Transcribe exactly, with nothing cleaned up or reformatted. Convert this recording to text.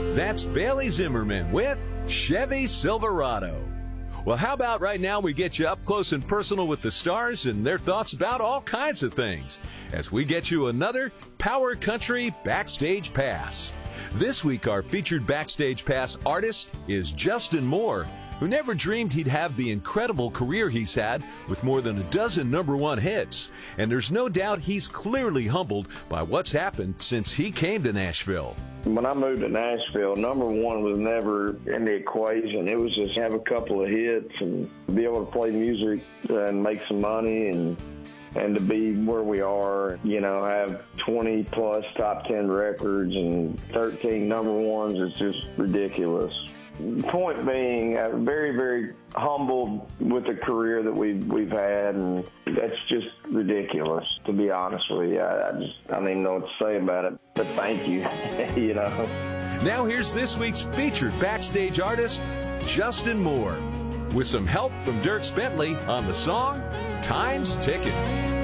That's Bailey Zimmerman with Chevy Silverado. Well, how about right now we get you up close and personal with the stars and their thoughts about all kinds of things as we get you another Power Country Backstage Pass. This week, our featured Backstage Pass artist is Justin Moore, who never dreamed he'd have the incredible career he's had with more than a dozen number one hits. And there's no doubt he's clearly humbled by what's happened since he came to Nashville. When I moved to Nashville, number one was never in the equation. It was just have a couple of hits and be able to play music and make some money and and to be where we are, you know, have twenty plus top ten records and thirteen number ones is just ridiculous. Point being, I'm very, very humbled with the career that we've, we've had, and that's just ridiculous, to be honest with you. I, I just, I don't even know what to say about it, but thank you, you know. Now here's this week's featured backstage artist, Justin Moore, with some help from Dierks Bentley on the song Time's Ticking.